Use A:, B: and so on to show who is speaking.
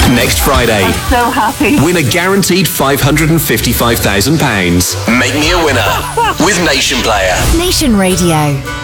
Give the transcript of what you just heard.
A: Next Friday,
B: I'm so happy.
A: win a guaranteed £555,000. Make me a winner with Nation Player.
C: Nation Radio.